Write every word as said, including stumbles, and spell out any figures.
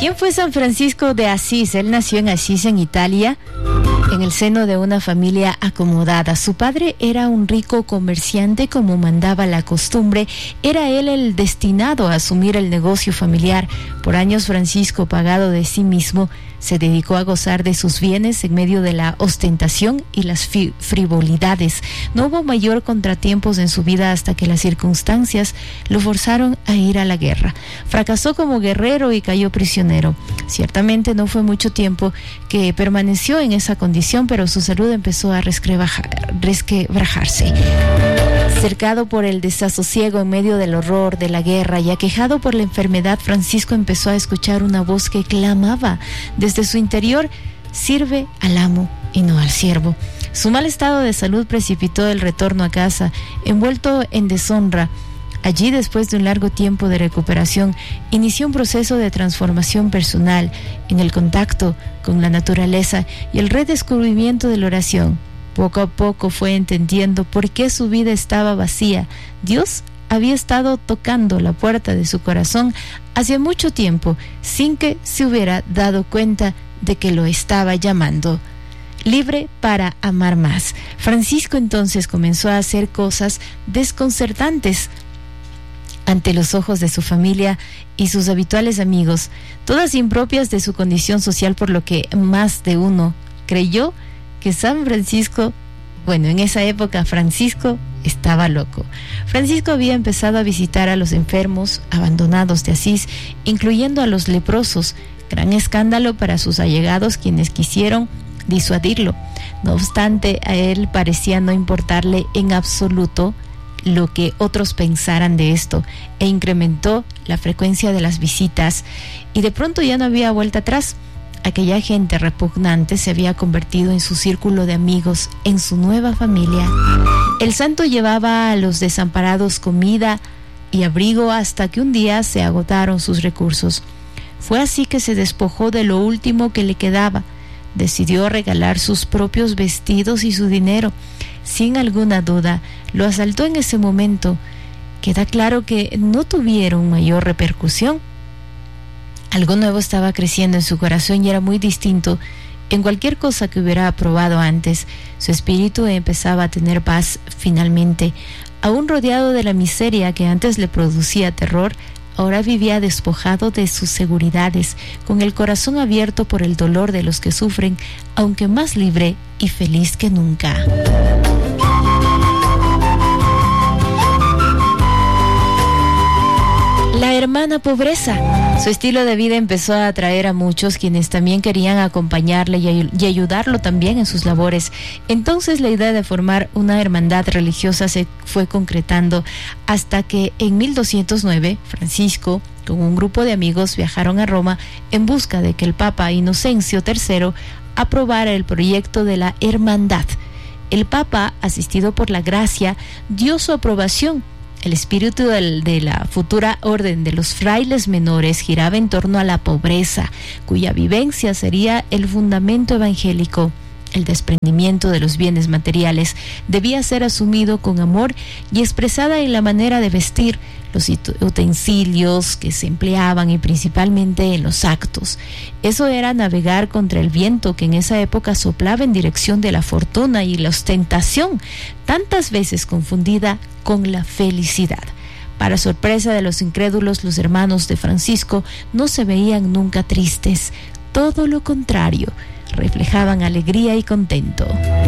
¿Quién fue San Francisco de Asís? Él nació en Asís, en Italia, en el seno de una familia acomodada. Su padre era un rico comerciante, como mandaba la costumbre. Era él el destinado a asumir el negocio familiar. Por años, Francisco, pagado de sí mismo, se dedicó a gozar de sus bienes en medio de la ostentación y las frivolidades. No hubo mayor contratiempos en su vida hasta que las circunstancias lo forzaron a ir a la guerra. Fracasó como guerrero y cayó prisionero. Ciertamente no fue mucho tiempo que permaneció en esa condición, pero su salud empezó a resquebrajarse. Cercado por el desasosiego en medio del horror de la guerra y aquejado por la enfermedad, Francisco empezó a escuchar una voz que clamaba desde su interior: sirve al amo y no al siervo. Su mal estado de salud precipitó el retorno a casa, envuelto en deshonra. Allí, después de un largo tiempo de recuperación, inició un proceso de transformación personal en el contacto con la naturaleza y el redescubrimiento de la oración. Poco a poco fue entendiendo por qué su vida estaba vacía. Dios había estado tocando la puerta de su corazón hace mucho tiempo, sin que se hubiera dado cuenta de que lo estaba llamando. Libre para amar más. Francisco entonces comenzó a hacer cosas desconcertantes ante los ojos de su familia y sus habituales amigos, todas impropias de su condición social, por lo que más de uno creyó que San Francisco, bueno, en esa época Francisco estaba loco. Francisco había empezado a visitar a los enfermos abandonados de Asís, incluyendo a los leprosos. Gran escándalo para sus allegados, quienes quisieron disuadirlo. No obstante, a él parecía no importarle en absoluto lo que otros pensaran de esto, e incrementó la frecuencia de las visitas, y de pronto ya no había vuelta atrás. Aquella gente repugnante se había convertido en su círculo de amigos, en su nueva familia. El santo llevaba a los desamparados comida y abrigo hasta que un día se agotaron sus recursos. Fue así que se despojó de lo último que le quedaba. Decidió regalar sus propios vestidos y su dinero. Sin alguna duda, lo asaltó en ese momento. Queda claro que no tuvieron mayor repercusión. Algo nuevo estaba creciendo en su corazón y era muy distinto en cualquier cosa que hubiera probado antes. Su espíritu empezaba a tener paz finalmente. Aún rodeado de la miseria que antes le producía terror, ahora vivía despojado de sus seguridades, con el corazón abierto por el dolor de los que sufren, aunque más libre y feliz que nunca. La hermana pobreza. Su estilo de vida empezó a atraer a muchos, quienes también querían acompañarle y, ay- y ayudarlo también en sus labores. Entonces la idea de formar una hermandad religiosa se fue concretando hasta que en mil doscientos nueve Francisco, con un grupo de amigos, viajaron a Roma en busca de que el Papa Inocencio tercero aprobara el proyecto de la hermandad. El Papa, asistido por la gracia, dio su aprobación. El espíritu del, de la futura orden de los frailes menores giraba en torno a la pobreza, cuya vivencia sería el fundamento evangélico. El desprendimiento de los bienes materiales debía ser asumido con amor y expresada en la manera de vestir, los utensilios que se empleaban y principalmente en los actos. Eso era navegar contra el viento que en esa época soplaba en dirección de la fortuna y la ostentación, tantas veces confundida con la felicidad. Para sorpresa de los incrédulos, los hermanos de Francisco no se veían nunca tristes, todo lo contrario, reflejaban alegría y contento.